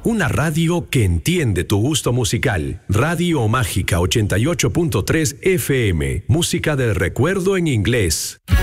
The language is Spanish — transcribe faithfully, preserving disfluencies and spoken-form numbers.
una radio que entiende tu gusto musical. Radio Mágica ochenta y ocho punto tres F M. Música del recuerdo en inglés.